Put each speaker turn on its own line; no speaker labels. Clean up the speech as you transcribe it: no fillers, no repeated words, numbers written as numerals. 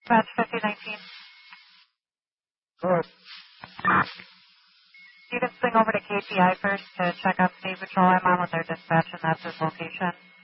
Dispatch 5019.
Good.
You can swing over to KTI first to check out State Patrol. I'm on with their dispatch, and that's his location.